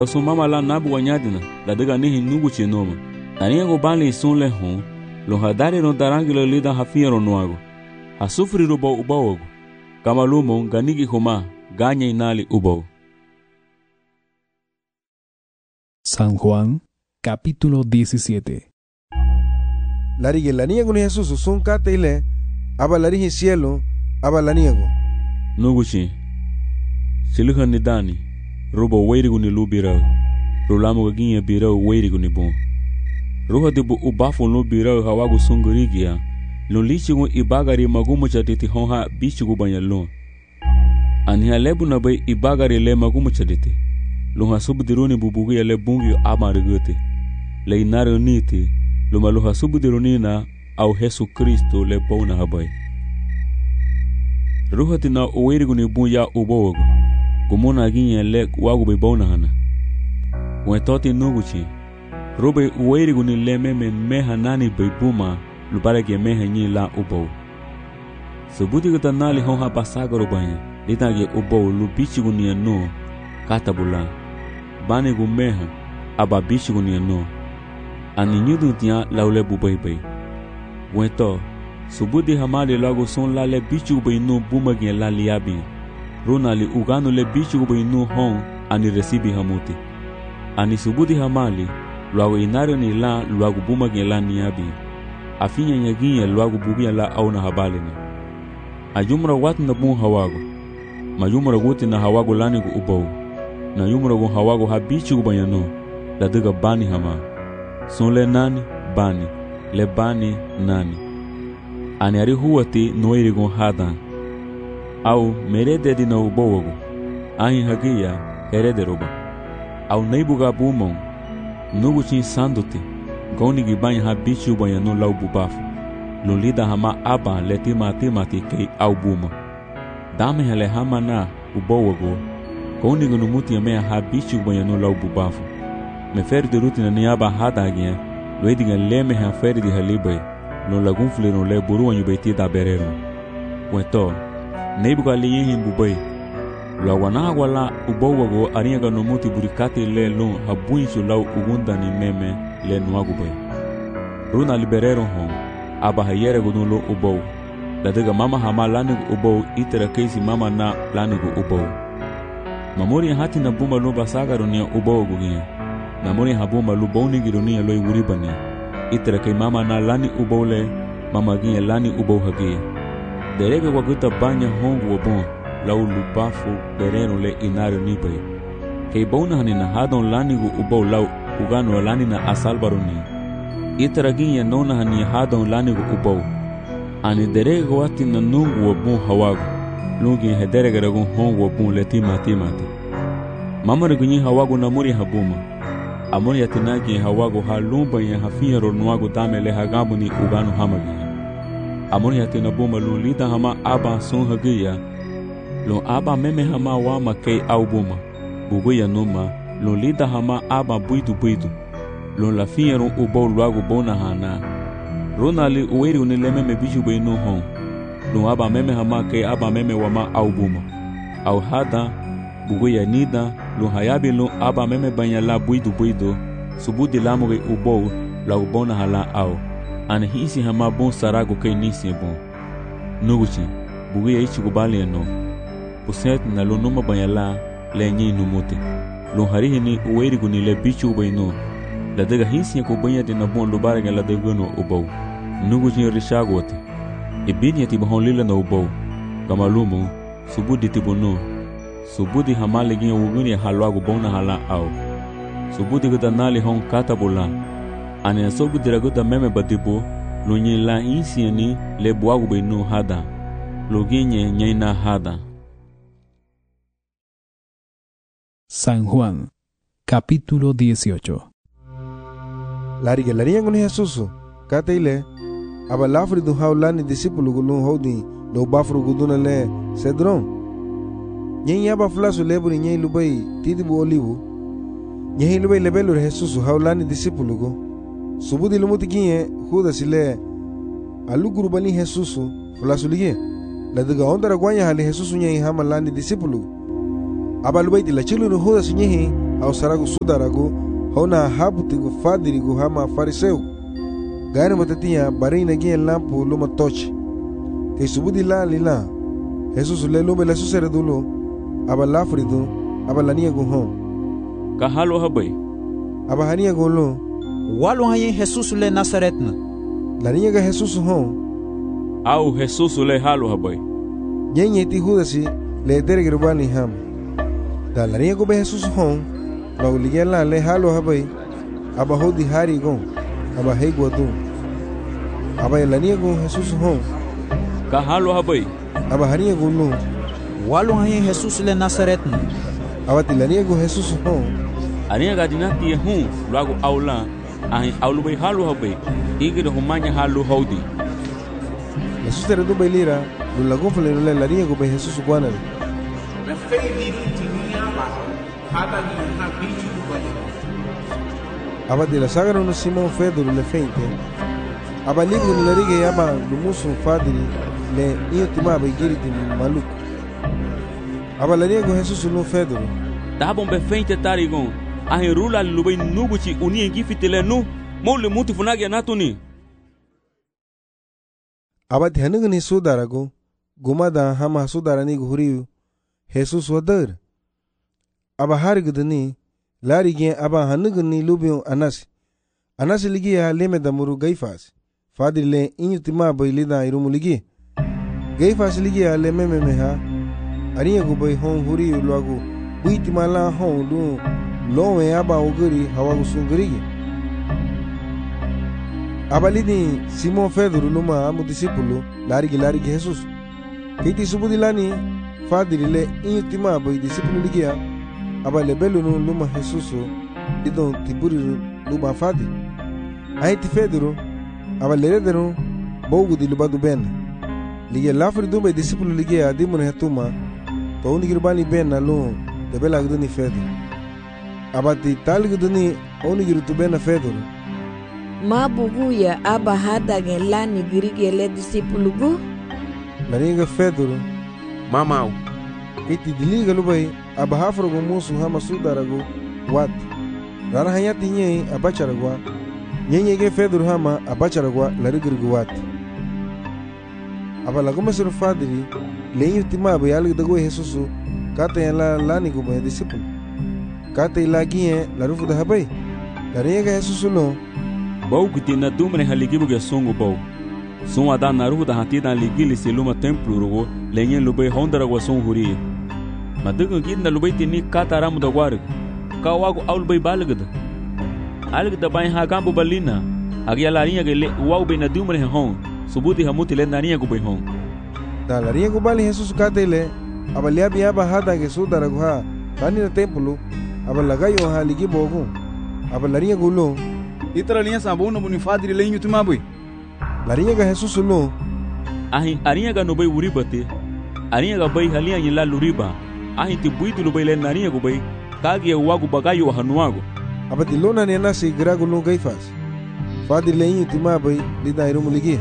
Su mama la nabu wanyadina la daga nihi nugu chinoma. Tania go bali sun le hon. Lo hadari no darangi lo lida hafiro nuago. Hasufri rubo ubaogo. Kama lumo ganigi homa ganya inali ubo. San Juan, capítulo 17. Larige la niego ni Jesús sun kate ile aba larige cielo aba la niego. Nuguchi. Siluhan ni dani. Rubo weirigu ni lubirao. Rulamu gaginye birao weirigu ni bon. Ruha dibu ubafu lubirao hawagu sungurigia. Lulichigu ibagari magumu chaditi honha bichigu banyalon. Aniha lebu na bay ibagari le magumu chaditi. Luha subdiruni bubugu ya le bungi amarigute. Le inare uniti. Luma luha subdirunina au Yesu Kristo le bona habay. Ruha tina uweirigu ni bunya ubogo. Gumuna ginye le wagu be bona hana. Wetoti nuguchi. Rube uweirigu ni le meme meha nani be buma. Lubare ke meha nyi la ubo. Subuti gata nali honha pasagaro banya. Lita ge ubo lubichi gunia no. Katabula. Bani gu meha. Aba bichi gunia no. Ani nyudu tia laule bubai bay. Weto. Subuti hamali lago son la le bichi gu bay no buma gen la liabi. Rona li ugano le bichi gu bay no hon. Ani resibi hamuti. Ani subuti hamali. Luago inario ni la luago buma gen la niabi. Afinya nyaginya luagu bugia la au na habalini. Ajumra watu na bun hawago. Majumra guti na hawago lani gu ubau. Na yumra gu hawago habichi gu banyano. La diga bani hama. Son le nani, bani. Le bani, nani. Ani ari huwati noiri gu hadan. Au merede di na ubau wago. Ahi hagia herede roba. Au neibuga bumon. Nugu chin sanduti. Goni gibanya habichi ubanya no lau bubafu. Lulida hama aba letima timati kei au buma. Dame hele hama na ubowago. Goni gunumuti yamea habichi ubanya no lau bubafu. Me feri de ruti na niaba hada agien. Luediga leme ha feri di halibay. Lo lagunfli no le buru wanyu beti da berero. Weto. Neibuga liyehin bubay. Lo wana wala ubowago ariaga no muti burikati le lon habuinsu lau ugunda ni meme. Le nuagu bay. Runa liberero hon. Aba hayere gunulo ubou. Ladiga mama hama lanigu ubou itera keisi mama na lanigu ubou. Mamuri hati na bumba luba saga runia ubou gugia. Mamuri habumba lubou nigi runia loi uribani. Itera kei mama na lani ubou le. Mama gia lani ubou hagia. Derege waguta banya hongu wabon. Lau lubafu berero le inario nibay. Kei bona hanina hadon lanigu ubou lau ugano lani na asalbaruni. Itaraginya nona hani hadon lani gu ubou. Ani derege wati na nungu wabun hawagu. Lungi hederege ragun hongu wabun letima timati. Mamari gunyi hawagu na muri habuma. Amuri yatinagi hawagu halumba ya hafiero nuagu dame le hagabu ni ugano hamagiya. Amuri yatinabuma lulida hama aba sun hagiya. Lun aba meme hama wama kei au buma. Buguya numa. Lun lida hama aba buidu. Lun la fieron ubou luagu bona hana. Rona li uweri unileme me biju bei no hon. Lun aba meme hama ke aba meme wama au buma. Au hada, buguya nida, lun hayabi lun aba meme banya la buidu. Subudi lamuge ubou la ubona hala au. Ane hisi hama bon sarago ke nisi bon. Nuguchi, buguya ichi gubali no. Puset na lun numa banya la le nyi numuti. Lun harihi ni uweri guni le bichu ubay no. La daga hisi ya kubanya di na bon lubare nga la daga no ubau. Nugu jini rishago wate. Ibini ya tibahon lila na ubau. Kamalumu, subudi tibu no. Subudi hamali gini uguni ya halwagu bona hala au. Subudi gada nali hon katabula. Ani ya sobu diraguda meme badibu. Lunyi la insi ya ni le buagu bay no hada. Luginye nyaina hada. San Juan, capítulo 18. Larige la niego ni Jesús kate ile aba lafri du haulani disipulu gulun hodi no bafru guduna le cedron. Nyen yaba flasu leburi nyen lubai tidibu olivu. Nyen lubai lebelu Jesús haulani disipulu go. Subudi lumuti kinye Judas ile aluguru bani Jesús flasu lige. La diga ondara gwanya hali Jesús nyen hamalani disipulu. Aba lubai la chilu no Judas nyen au saragu sudaragu hona habutigu fadirigu hama fariseu gari matatia barina gi lampu luma tochi ke subudi la lila Jesus le lume la suseredulo aba lafridu aba lania gu hon ka halo habai aba hania gu lo walu haye Jesus le Nazaretna lania ga Jesus hon au Jesus le halo habai nyenye ti hudasi le dergirbani ham da lania gu be Jesus hon la uligela le halo habai aba hodi hari gon aba hego du aba lania gu Jesus hon ka halo habai aba hania gu lo walu haye Jesus le Nazaretna aba tilania gu Jesus hon ania ga dinati hu lagu aula ai aulu bai halo habai igir humanya halo hodi la suseredu bailira lu lagu fle le lania gu be Jesus guana me feidi tinia ba hada ni ha bichi ba aba de la saga no Simon Pedro le feinte aba libro le rige aba lumusu fadiri le intima ba giriti maluco aba la nego Jesus no Pedro tabon be feinte tarigon ai rula lubai nubuchi uni ngifitele nu mo le muti funagi anatuni aba dhanugni sudarago gumada hama sudarani guriu Jesus wadar aba harigdani larige aba hanugni lubio anas ligia leme damuru gaifas fadile intima bailida irumuligi gaifas ligia leme meha ariya gubai hon huri lagu buitimala hon lu lowe aba oguri hawagu sungurigi abalini Simon Pedro luma amu discípulo larigi Jesus kiti subudilani fadile intima bai discípulo ligia abale belu no luma Jesus idon tiburi luma fadi aiti Pedro abale redero bogu di lubadu ben ligia lafri dumbe discípulo ligia dimune hatuma to unigirbani ben na lo de bela gduni Pedro abati talgduni unigiru tu ben Pedro mabugu ya aba hada gelani girigele discípulo gu naringa Pedro mamau iti diliga lubai aba hafrogo musu hama sudarago wat rara hayati nye abacharagwa nyenye ge Pedro hama abacharagwa larigirgu wat aba lago mesero fadiri leyu timabe yalga dago Jesus kata yala lani go be disciple kata ilagie larufu da habai laringa Jesus lo bau kutina dumre haligibu ge songo bau son ada naru da hatida ligili seluma templo rogo lenye lubai hondara go son huri madugo gidna lubai tini kata ramu da gwar ka wago aul bai balgada algda bai ha gambo balina agya larinha ge wau be na dumre hon subuti hamuti le narinha go bai hon da larinha go bali Jesus kata ile abalia biaba hada ge sudara go ha tani na templo abalagayo ha ligibo go abalarinha go lo itara linha sabuna buni fadri lenho tumabui larinha ga Jesus lo ahin arinha ga no bai wuri bate arinha ga bai halia yila luriba ahin ti buitu lo bai le narinha go bai kage wago bagayo hanuago abati lona ne nasi grago lo gaifas fadri lenho timabai lida irumuligi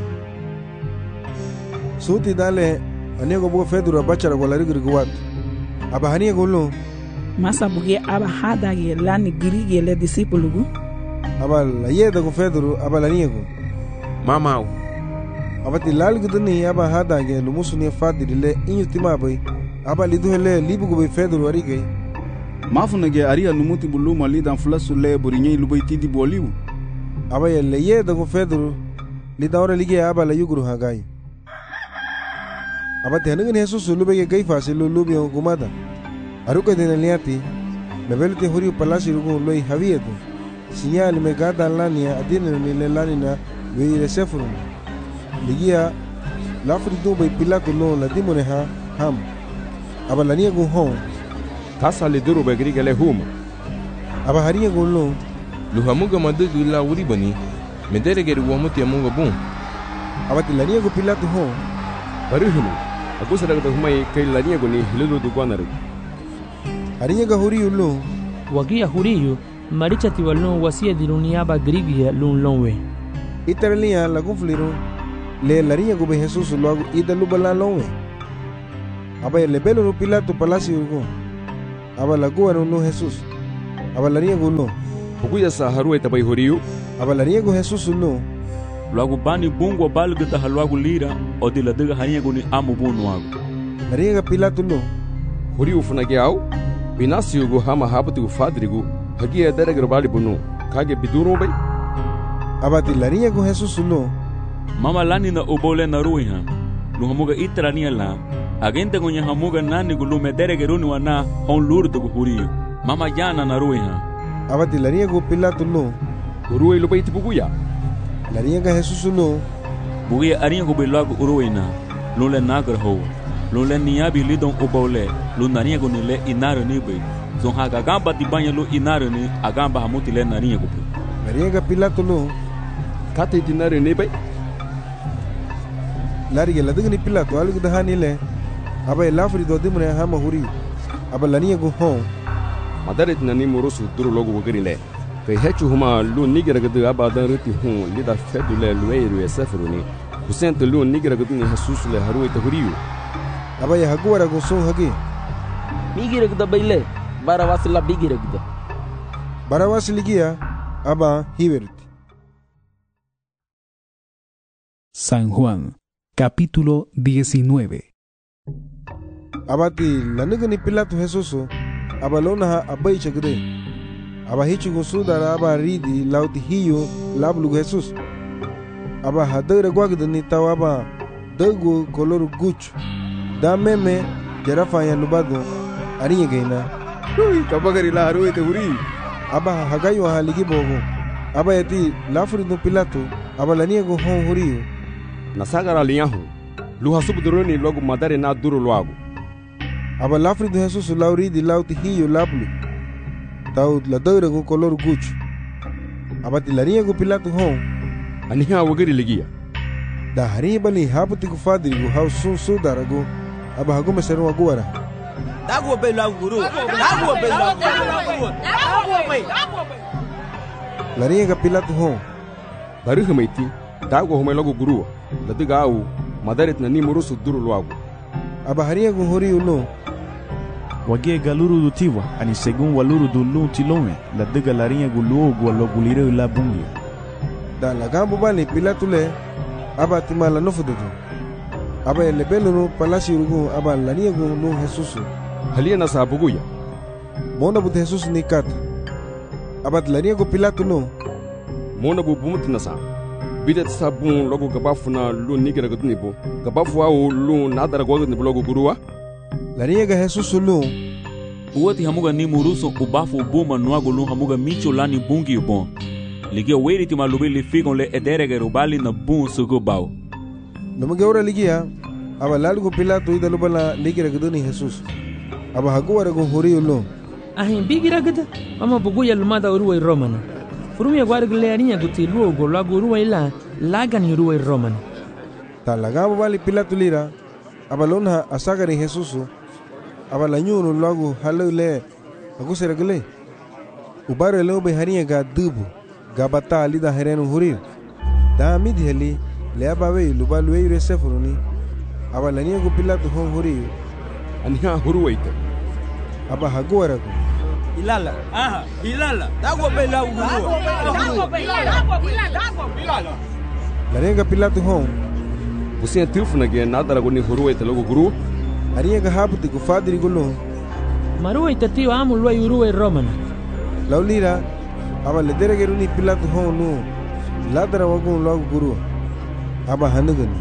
suti dale anego bo Pedro abachara go larigirgu wat aba hania go lo masa buge aba hada ge lani girige le discípulo gu aba la yeda go Pedro aba la niego mamau abati lalgudni aba hada ge lumusuni fadiri le intima bai aba liduhele libugo be Pedro arige mafuna ge aria numuti buluma lidan flasu le burinye lubai tidi boliu aba le yeda go Pedro lidawra lige aba la yuguru hagai aba tengen Jesus lube ge gaifa se lubi gumada aruka de liati mebelte huri palasi rugo loi havieto signal me gada lania adine ni lanina we resefru ligia lafri do be pilato no la dimone ha ham aba lania go hon tasa le duru be grigale huma aba haria go lo luhamuga madugu la wuri bani medere ge ruwa muti amunga bun aba lania go pilato hon baruhulu agusara ga humai kai lania go ni hilu du gwanar haria ga huri ulo wagia huriyu maricha tiwalun wasia dirunia ba grigia lun lonwe iterlia la gufliru le laria go be Jesus logo ida lubala lonwe aba le belo pilato palacio go aba la go no Jesus abalaria guno. Buguya sa harueta bai horiu. Abalaria gu Jesus no. Logo bani bungo balga ta halwagu lira o de la diga hanya guni amu bunuago. Laria ga Pilato no. Horiu funagiau. Binasiu gu hama habatu fadrigu. Hagia deragar bali bunu. Kage biduro bai. Abati laria gu Jesus no. Mama lani na obole na ruiha. Luhamuga itrania la. Agente gonya hamuga nani gu lume derageruni wana hon lurdo gu huriu. Mama jana na ruiha. Abati laria gu Pilato no. Urui lo bai tibuguya. Laria ga Jesus no. Bugia arinha gu bilagu uruina. Lule nagar ho. Lule niabi lidon obole. Lunarinha gu nile inaro nibe. Zon haga gamba tibanya lu inaro ni agamba hamuti le narinha gu. Laria ga Pilato no. Kate dinaro nibe. Laria la digni Pilato algu dahani le. Aba lafri do dimre hama huri. Aba laria gu hon. Madaret nani murusu duru logo wagari le. Kai hechu huma lu nigira gadu aba dan ruti hun lida fedu le lueiru e seferuni. Kusente lu nigira gadu ni Jesus le haru ita huriu. Aba ya haguara gu son hagi. Migira gada baile. Barawasi la bigira gada. Barawasi ligia. Aba hiberti. San Juan, capítulo 19. Abati la nigani Pilato Jesus. Aba lona ha abai chagde. Aba hichu gu sudara aba ridi lauti hiyo lablu Jesus. Aba hadere gwagda ni tawa aba dagu koloru gucho. Da meme jarafa ya lubado ariye gaina. Ui kabagari la haru ite huri. Aba hagayo haligi bogo. Aba yati lafuri no Pilato. Aba lania gu hon huriyo. Nasagara liyahu. Luha subduroni logo madare na duru loago. Aba lafuri do Jesus lauri di lauti hiyo lablu. Tau la dore gu kolor gucho. Aba tilania gu Pilato hon. Aniha wagari ligia. Da hari bali haputi gu fadri gu hau sun sudara gu. Aba hagu meseru aguara. Dago be la guru. Dago be la guru. Laria ga Pilato hon. Baru hamaiti. Dago home logo guru. Ladiga au madaret nani murusu duru loago. Aba haria gu hori uno. Wage galuru do tiwa ani segun waluru do lu tilome la diga larinha gulu go lo gulire la bungi. Da la gambo bali Pilato le. Aba timala no fududu. Aba ele belo no palasi rugu aba laria gu no Jesus. Halia na sabuguya. Mona bu Jesus ni kat. Aba laria gu Pilato no. Mona bu bumuti na sa. Bidet sabun logo gabafu na lu nigira gudnibo. Gabafu au lu nadara gudnibo logo gurua. Laria ga Jesus no. Uwati hamuga ni muruso ubafu buma nuago lu hamuga micho lani bungi ubon. Ligia weriti malubili figon le ederege rubali na bun sugo bao. Namuge ora ligia. Aba lalugo Pilato ida lubala nigira guduni Jesus. Aba haguara gu hori ulo. Ahin bigira gada. Mama buguya lumada uruwa romana. Furumia guargle arinha guti luogo lago uruwa ila lagan uruwa romana. Ta lagabo bali Pilato lira. Aba lona asagari Jesus. Aba lanyuno lago halule. Agu seragale. Ubaro lobe harinha ga dubu. Gabata alida herenu hurir. Da midi heli. Le abawe lubalu eire sefuruni. Aba lania gu Pilato hon hurir. Aniha huruwaita. Aba haguara gu. Ilala. Aha, ilala. Dago be la guru. Dago be ilala. Laria ga Pilato hon. Busia tilfuna ge nadara gu ni huruwaita logo guru. Aria ga haputi gu fadri gu no. Maruwaita tio amu luwa uruwa romana. Laulira. Aba le deregeru ni Pilato hon no. Ladara wagun logo guru. Aba hanugani.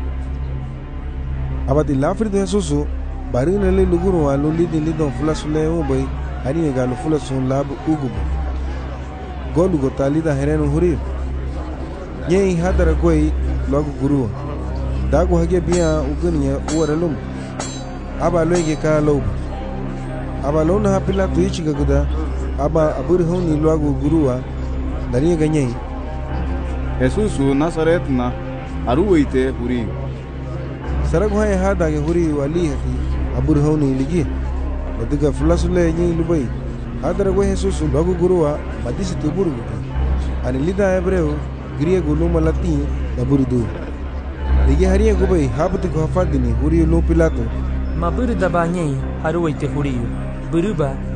Aba ti lafri do Jesus. Barina le luguru wa lo lidi lidon fulasule ubai. Harinha ga lo fulasun labu ugubu. Golu go talida herenu hurir. Nyei hadara goi logo guru. Dago hage biya uguniya uwaralum. Aba loige ka lo. Aba lona ha Pilato ichiga guda. Aba aburi honi logo guruwa. Darinha ga nyei. Jesus Nazaret na aruwaite huri. Saragu hai hada ge huri wali hati. Aburi honi ligi. Ladiga fulasule nyei lubai. Hadara go Jesus logo guruwa madisi tuburu guda. Ani lida hebreu griego luma latin da buridu. Ligi haria go bai haputi go hafadini huri lo Pilato. Maburu da banyei haruwaite huriyo. Buruba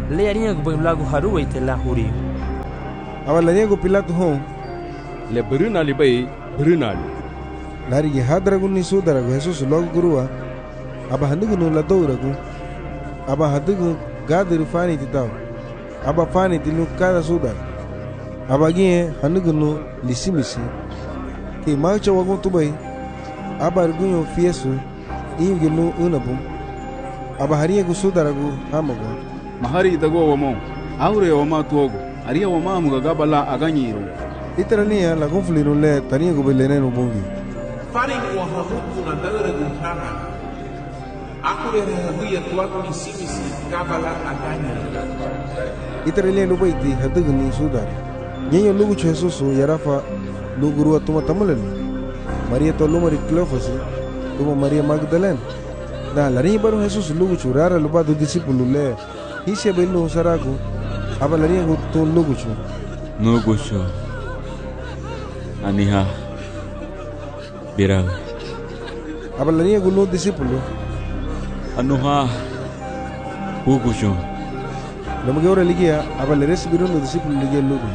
le arinha go bem lago haru ite la huri aba la niego Pilato hon le beruna li bay beruna li lari ge hadragu ni sudaragu Jesus logo gurua aba handugu no la douragu aba hadugu gadiru fani titaw aba fani tilu kada sudar aba gie handugu no lisimisi ke marcha wagun tubai aba argunyo fiesu ingelu unabu aba hariya gu sudaragu hamagu mahari itago wamo aure wama tuogo aria wama muga gabala aganyiro itarania la conflino le tania gu beleneno bungi Fari wa hamuku na daura guntana. Akure habuya tuaku ni simisi kabala aganya. Itarania lubaiti hadugu ni sudar nyenyo lugu chesusu yarafa lugurua tuma tamulani Maria tolumari Cleofasi tuma Maria Magdalena da lari baru Jesus lugu churara luba do discípulo le hisia belu saragu aba lari gu to lugu chu nugu chu aniha birawe aba lari gu no discípulo anuha hugu chu lamage ora ligia aba le recibiron do discípulo ligia lugu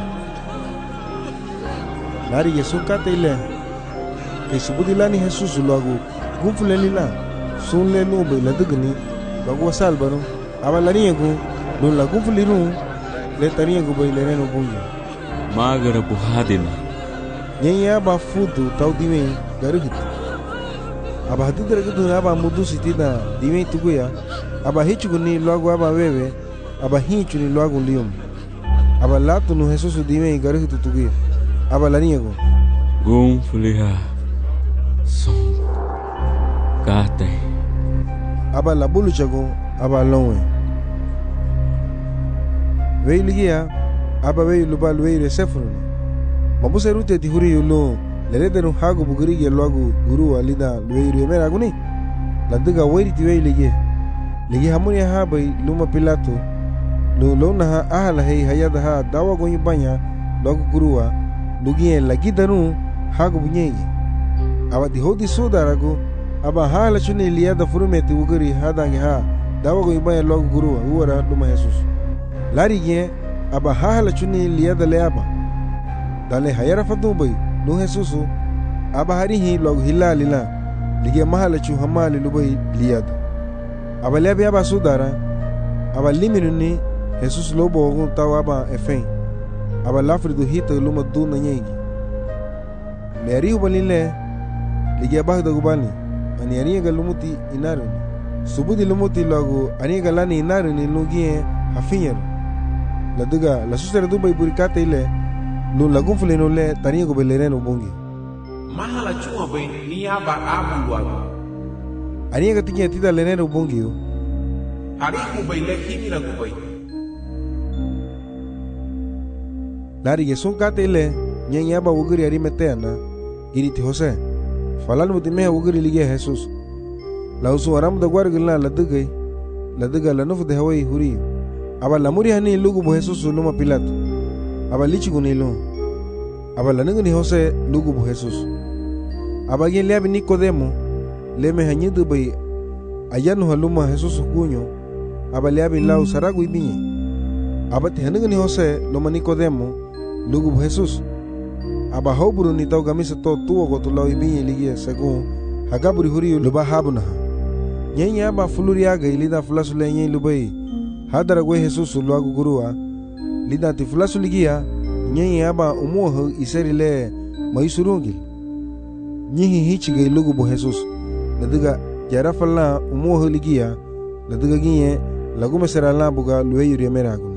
lari Yesu katele ke subudilani Jesus lugu gufulelila sunle no be la dugni lagu wasal baro aba lari gu no la gufuliru le tani gu be le no bungi magara buhadina nyenya ba fudu tau dime garuhit aba hadu deregu aba mudu sitida dime tuguya aba hichuguni lagu aba wewe aba hichuni lagu lium aba latu no Jesus dime garuhit tuguya aba lari gu gum fuliha son kate aba la bulu chago aba lonwe veiligia aba vei lubal vei resefru mabuse rute ti huri yulo leredenu hago buguri ge logu guru alida vei remera guni ladiga wairi ti veiligia ligi hamuni ha bai luma Pilato no lona ha ahala hei hayada ha dawa go yibanya logu gurua lugie lagi danu hago bunyegi aba di hodi sudarago aba hala chuni liada furumeti uguri hadangi ha dawa go ibaya logo gurua uara luma Jesus lari ge aba hala chuni liada leaba dale hayara fadubai no Jesus aba harihi logo hilalila lige mahala chu hamali lubai liada aba lebi aba sudara aba liminuni Jesus lobo ogun tawa aba efen aba lafridu hita luma duna nyegi Meri ubalile lige aba dagubani ani aniga lumuti inaruni subudi lumuti lagu aniga lani inaruni lugie hafinyar laduga la susera dubai burikata ile lu lagun fuleno le taniga go belereno bungi Mahala chuma bay ni aba abu wago. aniga tinya tida leneno bungi Hariku bay le kimira go bay. lari ge son kata ile nyenya aba uguri ari meteana iriti Jose falal mutime uguri lige Jesus la usu aram da gwargila laduga la nufu de hawai huri aba la muri hani lugu bo Jesus luma Pilato aba lichi gunilo aba la ningni Jose lugu bo Jesus aba gen lebi Nicodemo leme hanyidu bay ayanu haluma Jesus kunyo aba lebi lau saragu ibinye aba te haningni Jose luma Nicodemo lugu bo Jesus aba hoburu ni tau gamisa to tuo go tulau ibinye ligie según hagaburi huri luba habuna nyenya aba fuluriaga ilida fulasu lenye lubai hadara gwe Jesus luagu gurua lida ti fulasu ligia nyenya aba umuho iserile maisurungil nyihi hichige lugu bo Jesus nadiga jarafala umuho ligia nadiga ginye lagume serala buga lueyuri meraguni.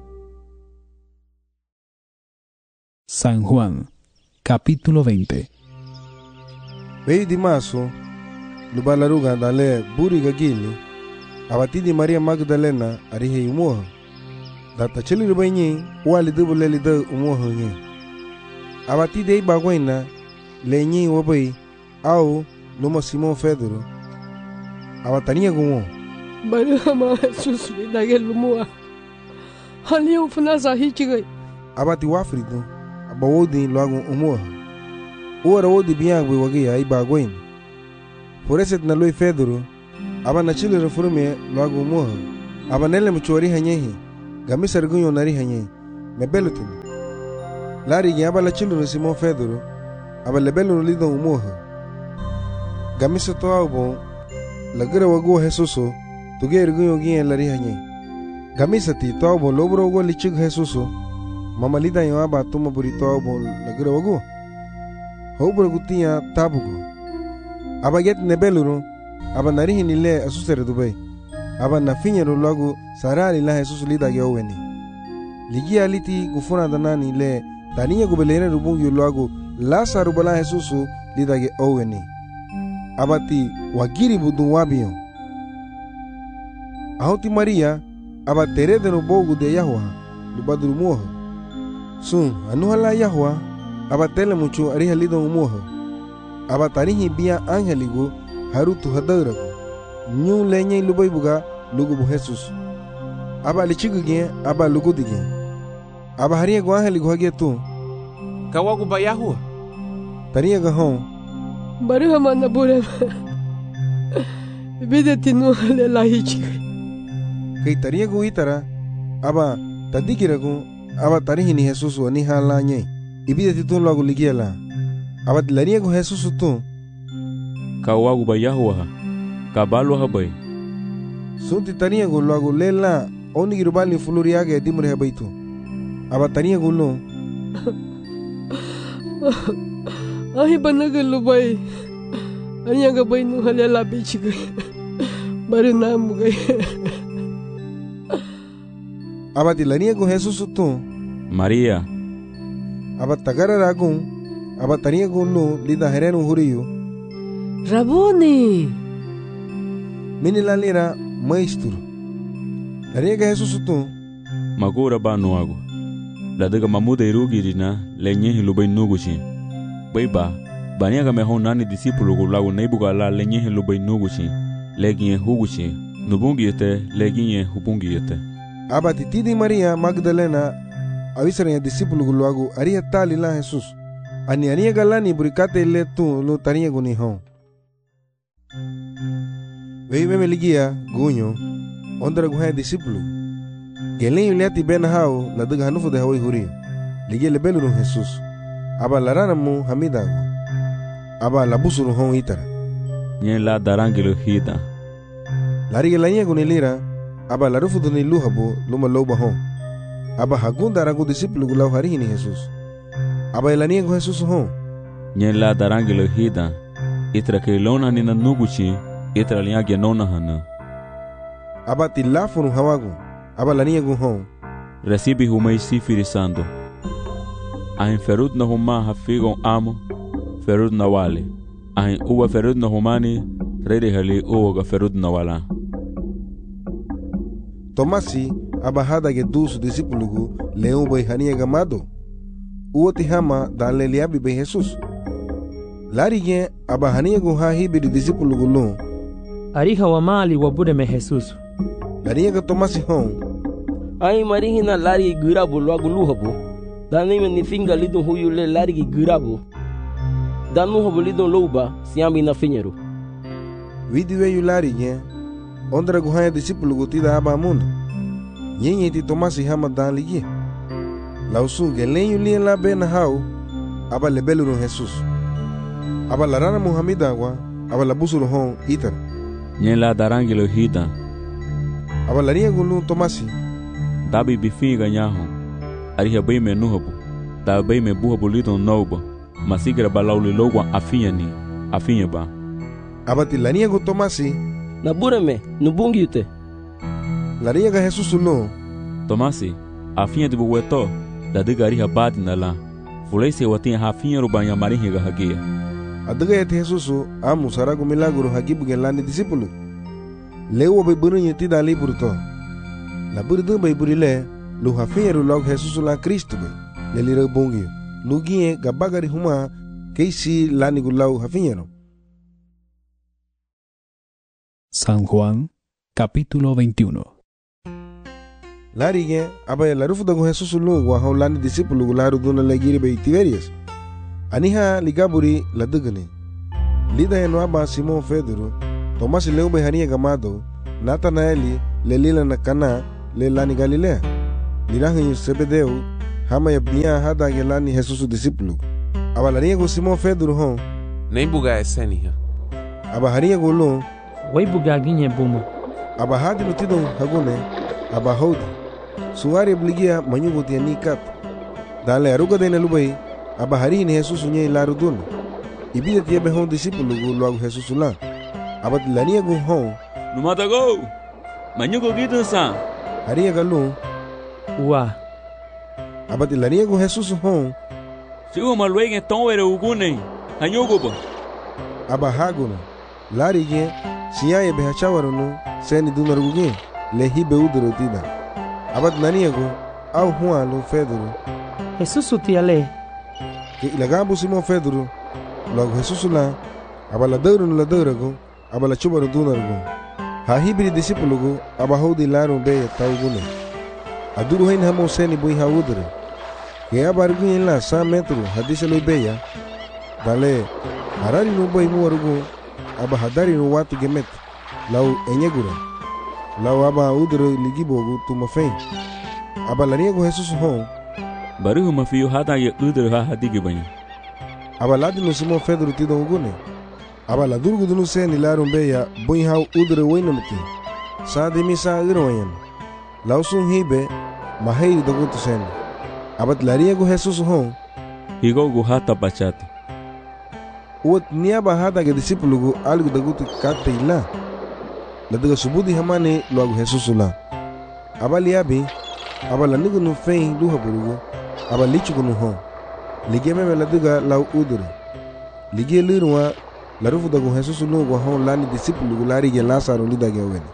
San Juan, capítulo 20. Vei di maso, lubalaruga dale buri gagili, abatidi Maria Magdalena arihe umuha. Data cheli rubanyi, wali dubule lida umuha nye. Abatidi ei bagwena, lenyi wabai, au luma Simon Pedro. Abatania gumo. Maria ma Jesus lidagel umuha. Hali ufuna hichigai. Abati wafrido. Bawodi logo umuha ora wodi biangwe wagi ai bagwen foreset na loi Pedro aba na chile reforme logo umuha aba nele mchori hanyehi Gamisa rgunyo nari hanye. Mebelutin. Lari gen aba la children Simon Pedro. Aba lebelu lidon umoha. Gamisa to albon. Lagara wago Jesuso. Tuge rgunyo gen lari hanye. Gamisa ti to albon lobro wago lichig Jesuso. Mama lida yo aba tuma buri to albon lagara wago. Hobro gutia tabugo. Aba get nebeluru. Aba nari hinile asusere Dubai. Aba na finyero logo sarali la Jesus lida ge oweni. Ligia liti gufuna danani le taniya gubelere rubungi logo la sarubala Jesus lida ge oweni. Abati wagiri budun wabiyo. Ahoti Maria aba tere de no bogu de Yahwa lubadru moha. Sun anuhala Yahwa aba tele mucho ariha lida moha. Aba tarihi bia angeligo harutu hadarago. Nyu lenye lubai buga lugu bu Jesus. Aba lichigu gen aba lugu dige. Aba haria go angeli go hage tu. Kawagu ba Yahua. Tariya ga hon. Baru hamana bure. Bide tinu le lahi chigu. Kai tariya go itara aba tadikirago aba tarihi ni Jesus wani hala nye. Ibide titun lagu ligiela. Aba tilariya go Jesus tu. Kawagu ba Yahua. Kabalo habai. Sunti tania go lago lela oni girubali fuluriage dimre habaitu. Aba tania go lo. Ahi banaga lubai. Anya ga bai nu halela bichi ga. Baru nam ga. Aba tilania go Jesus tu. Maria. Aba tagara ragun. Aba tania go lo lida herenu huriyo. Rabuni. Mini la lira maestro. La riega Jesus tu. Magura ba nuago. La daga mamuda irugirina lenye hilubai nuguchi. Baiba. Baniaga mehon nani discípulo go lago neibuga la lenye hilubai nuguchi. Leginye huguchi. Nubungiyete leginye hubungiyete. Aba titidi Maria Magdalena avisara ya discípulo go lago aria tali la Jesus. Ani aniega lani burikate le tu lo tania go ni hon. Veio me ligia, gunho, onde era o discípulo. Gelin leti ben hao, la daga hanufo de hawai huri. Ligia le belu no Jesus. Aba larana mu hamida. Aba labusu no hon itara. Nyen la darangelo hida. Lari gelanya gunilira, aba larufu do ni luhabo, luma loba hon. Aba hagunda ragu discípulo gulau hari ni Jesus. Aba elania go Jesus hon. Nyen la darangelo hida. Itra ke lona ni na nuguchi. Itra liya genona hana. Aba tilafunu hawagu. Aba lania gu hon. Recibe humei sifirisando. Ahin ferut na huma hafigon amo. Ferut na wale. Ahin uwa ferut na humani. Rede hali uwa ga ferut na wala. Tomasi aba hada ge dusu disipulugu leon bai hania gamado. Uwa tihama dale liabi bai Jesus. Lari gen aba hania gu ha hibi di disipulugu lon. Ariha wa mali wa bude me Jesus. Lari ga Tomasi hon. Ai marihi na lari gurabo logo luhabo. Dani me ni finga lidon huyu le lari gurabo. Danu hobo lidon louba siambi na finheiro. Vidi veio lari gen. Ondra gu ha disipulugu tida aba amunda. Nyenye ti Tomasi hama dan ligi. Lausu gelenyu lien la ben hau. Aba lebelu no Jesus. Aba larana Muhammeda wa. Aba labusu hon itar. Nyen la darangelo hida. Aba laria gulu Tomasi. Dabi bifinga nyaho. Ariha bai me nuhabu. Da bai me buhabu lidon nouba. Masigira balauli logwa afinha ba. Aba ti lania gu Tomasi. Na bureme, no bungi ute. Laria ga Jesus no. Tomasi, afinha de buweto. Da diga ariha bati na la. Fulei se watinha hafinha rubanya marihi ga hagia. Adaga et Jesus amu saragu milagro hagibu gelani discípulo. Leu bai burinha ti dali burto. La burdu bai burile lu hafinha ru log Jesus la Cristo bai. Le lira bungi. Lugie gabagari huma keisi lani gulau hafinha no. San Juan, capítulo 21. Larige aba la rufu dago Jesus lu wa haulani discípulo gularu duna legiri bai Tiberias. Aniha ligaburi la dugani. Lida eno aba Simon Pedro, Tomás leu bai hania gamado, Natanaeli le lila na Cana le lani Galilea. lirahin Sebedeu, hama ya bia hada gelani Jesus discípulo. Aba larinha go Simão Pedro hon. Nem buga esenia. Aba harinha go lo. Wai buga ginye buma. Aba hadi lutidon hagone. Aba hodi. Suari obligia manyugo tiani kat. Dale aruga dena lubai. Aba harinha Jesus nye larudun. Ibida tiebe hon discípulo go logo Jesus lá. Aba larinha go hon. Numata go. Manyugo gitu sa. Harinha galo. Ua. Aba larinha go Jesus hon. Si uma luege tão era ugune. Hanyugo ba. Aba haguna. Lari ge siya be hachawaru no seni dunaru ge le hibe udro tida. Aba nania go au huan lo Pedro. Jesus utiale. Que ilagabo Simão Pedro. Logo Jesus lá. Aba la deuro go. Aba la chubaru dunaru go. Ha hibri discípulo go aba hodi laru be tau gune. Aduru hain hamo seni boi ha udre. Que aba arguin lá 100 metros hadise lo beya. Dale harari no boi mu arugo aba hadari no watu gemet lau enyegura lau aba udro ligibogo tu mafem aba laniego Jesus hon baru mafio hada ye udro ha hadige banyi aba ladi no Simão Pedro tidon gune aba la durgu dunu sen ilarum beya boi ha udro wainamti sa de misa irwayan lau sun hibe mahei dogo tu sen aba laniego Jesus hon higo go hata bachata. Uat niaba hada ke discípulo go algo da gutu kate ila. La daga subudi hamane logo Jesus la. Abali abi, abala nigo no fein duha burugo, abali lichugo no hon. Lige me la daga la udure. Lige lirwa la rufu da go Jesus no go hon lani discípulo go lari ge Lázaro lida ge wen.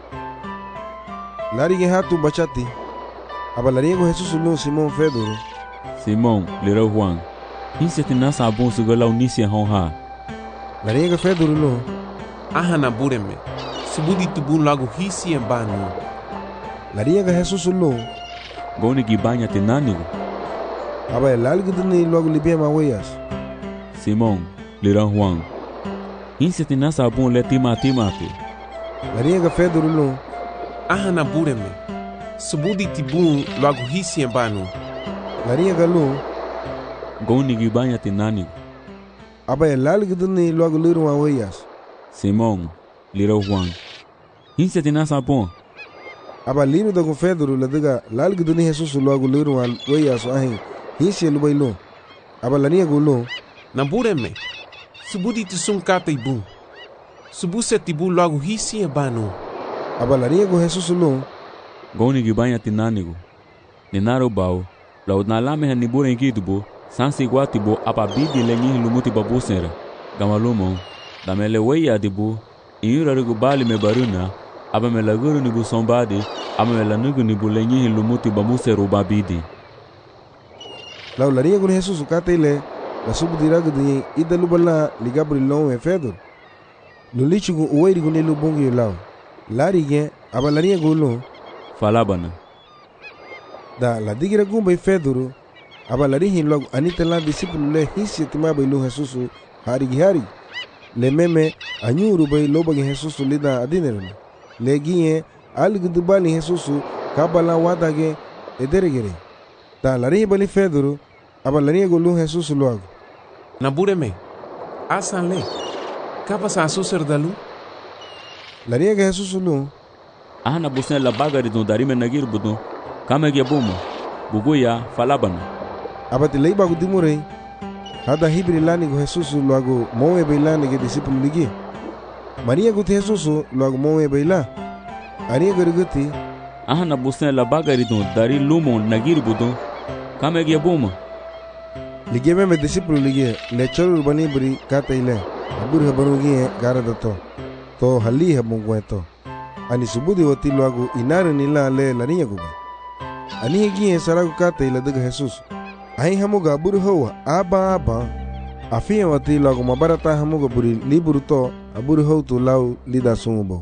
Lari ge hatu bachati. Abala riego Jesus no Simão Pedro. Simão, lira Juan. Isso te nasa bom suga la unisia hon ha. Larinha Pedro no. Ahana bureme. Subudi tubun lago hisi embanu. Larinha Jesus no. Goni gibanya te nanigo. Aba el algo dini logo libia mawayas. Simão, lira Juan. Isso te nasa bom le timate. Larinha Pedro no. Ahana bureme. Subudi tubun lago hisi embanu. Larinha galo. Goni gibanya te nanigo. Aba el algo dini logo lirum awayas. Simão, lira Juan. Isso te nasa bom. Aba lino da com Pedro la diga lalgo dini Jesus logo lirum awayas ahin. Hisi lo bailo. Aba larinha golo. Nambureme. Subudi tisum kata ibu. Subuse tibu logo hisi embanu. Aba larinha go Jesus lo. Goni gibanya te nanigo. Nenaro bao. La udnalame hanibura enkidubo. Sansi guatibo apabidi lenyi lumuti babu sera. Gamalumon. Damele weya dibu. Iura rigubali me baruna. Aba me laguru nibu sombadi. Aba me lanugu nibu lenyi lumuti babu seru babidi. La ularia con Jesus ukate ile. La subdiraga de ida lubala ligabri long e Pedro. Nulichugu uwairi gune lubongi lao. Lari gen aba laria golo. Falabana. Da la digira gumba e Pedro. Aba larihin logo anita la discípulo le hisi timaba ilu Jesus hari le meme anyuru bay loba ge Jesus lida adinerna le gie algu dubali Jesus kabala wada ge ederegere da larihin bali Pedro aba larihin golu Jesus logo Nabureme asan le kapa sa suser dalu larihin ge Jesus lo Ana busen la bagari don darime nagir budo kama ge bomo bugoya falabana Abati lei bagu dimurei. Hada hibri lani go Jesus logo moe beilani ge discípulo ligi. Maria go Jesus logo moe beila. Aria garguti. Ahana busen la bagari don dari lumo nagir budo. Kame ge boma. Ligi me discípulo ligi le choro bani bri kata ile. Abur habanu ge gara dato. To hali habungweto. Ani subudi wati logo inara nila le laniya go. Ani ge saragu kata ile daga Jesus. Aí hamuga buru hoa aba afia wati logo mabarata hamuga buri liburu to aburu hou tu lau lida sumubo.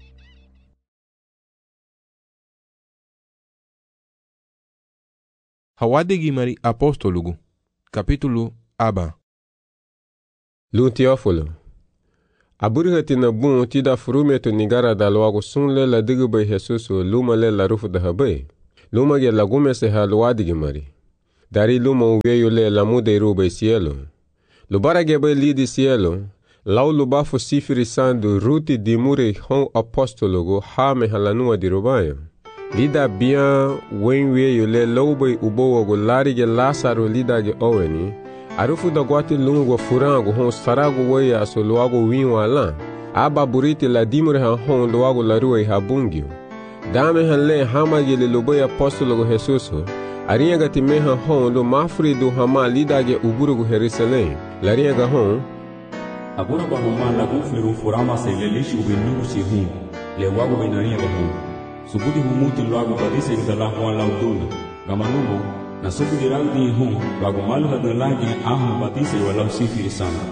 Hawadegi mari apóstolo capítulo aba. Lu Teófilo. Aburu hati na bun tida furume to nigara da logo sunle la digu bay Jesus luma le la rufu da habai. Luma ge lagume se haluadigi mari. Dari luma uveio le lamude rube cielo. Lubara ge be lidi cielo. Lau lubafo sifiri sandu ruti dimure hon apostologo ha me halanua di rubayo. Lida bien wenweio le loube ubogo larige Lazaro lida ge oweni. Arufu da guati lungo furango hon sarago weya so luago winwa lan. Aba buriti la dimure han hon luago la rue habungio. Dame han le hamage le lobe apostologo Jesuso. Ariaga ti meha hon lo mafri do hama lida ge uburugo Jerusalem. Lariaga hon agora ba homa la gufiru furama se le lishi ubinu si hum. Le wago benania ba hum. Subudi humuti luago badise gdala hon lauduna. Gamanumo na subudi ragdi hum wago malu hadalagi ahum badise wala sifiri sana.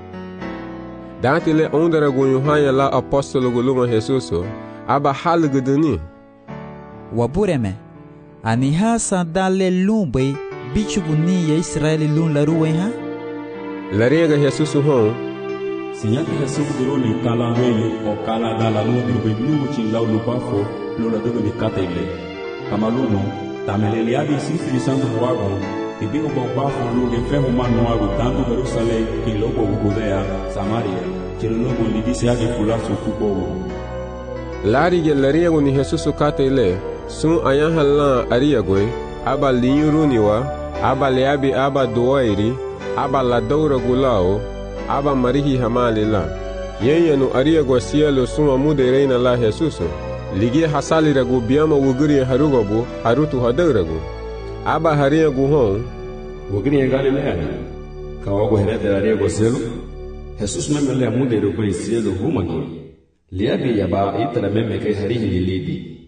Dati le ondara gunyohanya la apostologo luma Jesuso. Aba halguduni wabureme aniha sadale lumbe bichuguni ya Israeli lun la ruwenha lariga Jesusu hon sinyaki Jesusu dironi kala weyo o kala dala no dirbe binu chin law lubafo lola dogo ni katele kamaluno tamelele abi sifri santo wago ibingo bafo loge feho mano wago tanto Jerusalem kiloko Judea Samaria chilogo lidisi yake fulaso kubogo Larige lariago ni Jesusu katele sun ayan halan ariagwe aba linyuruniwa aba leabi aba doairi aba la doura gulao aba marihi hamalila yenyenu ariagwa cielo sun amude reina la Jesusu ligi hasali ragu biama wuguri harugobu harutu hadauragu aba hariagu hon wuguri Galilea kawago herede ariagwa cielo Jesus memele amude rubai cielo humagi liabi yaba itara meme kai harihi lilidi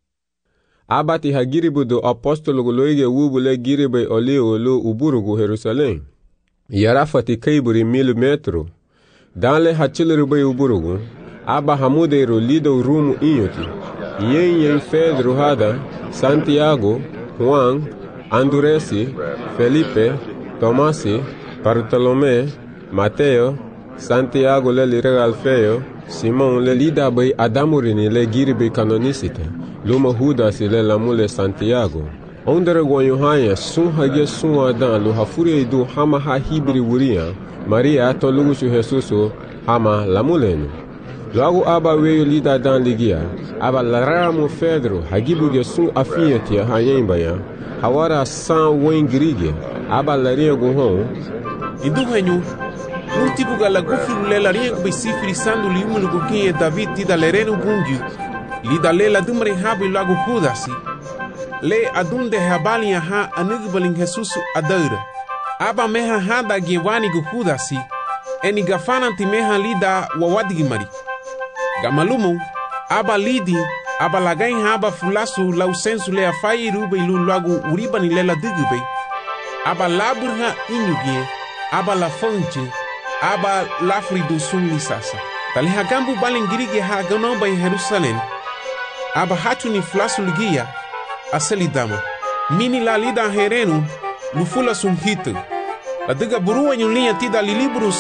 abati hagiribu do apostolo loige wubule giribe olio lo uburugu Jerusalem yarafati kaiburi 1000 metro danle hachilrubai uburugu aba hamude ro lido rumu inyoti yen Pedro hada Santiago Juan Andresi Felipe Tomasi Bartolomé Mateo Santiago le lirega Alfeo Simon le lida bay adamurini le giribe canonicite luma Judas le lamule Santiago ondere goyohanya sun hage sun adan lo hafuri do hama ha hibri wuria Maria to lugu Jesuso hama lamulenu logo aba weyo lida dan ligia aba laramo Pedro hagibuge sun afieti hayembaya hawara san wengrige aba laria go hon iduhenyu un tipo gala gufiru le la rien be sifri sandu li umunu gukin David tida lerenu bungi li da le la dumre habi lagu Judasi le adunde habali ha anigbalin Jesus adaira aba meha hada gewani gu Judasi eni gafana timeha lida wawadigi mari gamalumo aba lidi aba lagain haba fulasu lau sensu le afai rube ilu lagu uribani le la digube aba laburha inyugie aba la fonte aba lafri do sun lisasa tali hagambu balingirige ha ganomba in Jerusalem aba hatu ni flasu ligia aselidama mini la lida herenu lufula sun hitu la diga buruwa nyulia tida liliburu